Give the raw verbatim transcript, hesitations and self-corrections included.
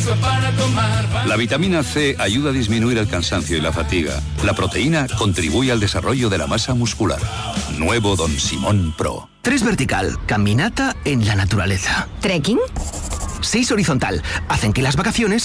para tomar. La vitamina C ayuda a disminuir el cansancio y la fatiga. La proteína contribuye al desarrollo de la masa muscular. Nuevo Don Simón Pro. Tres vertical, caminata en la naturaleza. ¿Trekking? Seis horizontal, hacen que las vacaciones